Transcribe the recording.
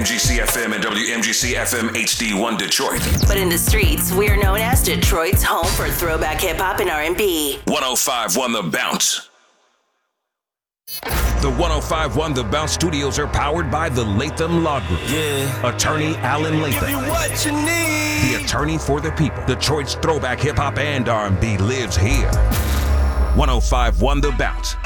WMGC FM and WMGC FM HD1 Detroit. But in the streets, we're known as Detroit's home for throwback hip-hop and R&B. 105.1 The Bounce. The 105.1 The Bounce studios are powered by the Latham Law Group. Yeah. Attorney Alan Latham. Give you what you need. The attorney for the people. Detroit's throwback hip-hop and R&B lives here. 105.1 The Bounce.